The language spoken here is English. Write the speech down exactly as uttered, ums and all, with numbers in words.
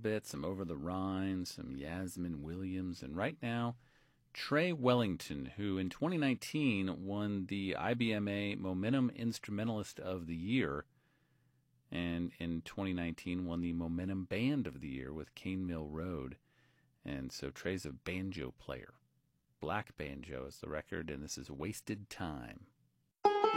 bit, some Over the Rhine, some Yasmin Williams, and right now, Trey Wellington, who in twenty nineteen won the I B M A Momentum Instrumentalist of the Year, and in twenty nineteen won the Momentum Band of the Year with Cane Mill Road. And so Trey's a banjo player. Black Banjo is the record, and this is Wasted Time.